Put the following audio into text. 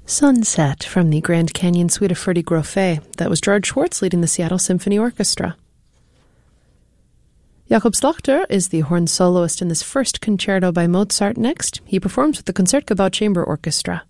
Sunset from the Grand Canyon Suite of Ferdi Grofé. That was George Schwartz leading the Seattle Symphony Orchestra. Jakob Slachter is the horn soloist in this first concerto by Mozart. Next, he performs with the Concertgebouw Chamber Orchestra.